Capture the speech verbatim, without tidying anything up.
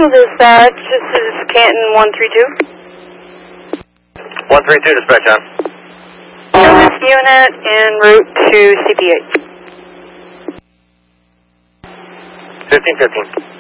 Central Dispatch, this is Canton one three two. one three two, dispatch on. This unit en route to C P eight. fifteen fifteen.